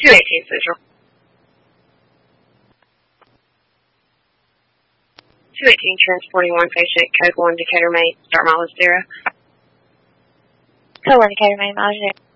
218 Central. 218 transporting one patient, code 1 Decatur, Maine, start mileage 0. Code 1 Decatur, Maine, mileage 0.